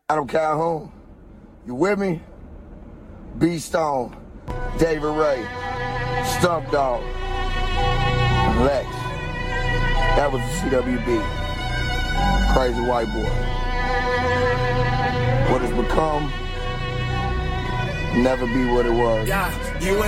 Adam Calhoun, you with me? B Stone, David Ray, Stump Dog, Lex. That was the CWB. Crazy white boy. What has become, never be what it was. Yeah, you